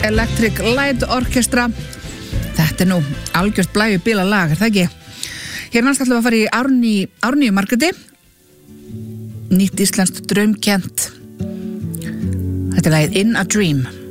Electric Light Orchestra. Þetta nú algjört blæju bíla lag, það ekki? Hér næst ætlum við að fara í Árnýju Margréti. Nýtt íslenskt draumkennt. Þetta er lagið In a Dream.